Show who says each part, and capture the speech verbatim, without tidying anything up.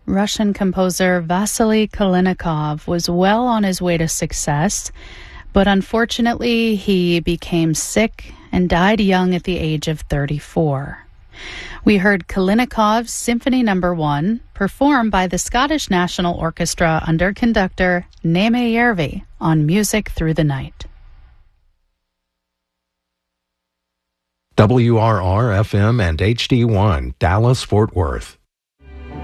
Speaker 1: Russian composer Vasily Kalinikov was well on his way to success, but unfortunately he became sick and died young at the age of thirty-four. We heard Kalinikov's Symphony Number One, performed by the Scottish National Orchestra under conductor Naime Järvi on Music Through the Night.
Speaker 2: W R R F M and H D one, Dallas, Fort Worth.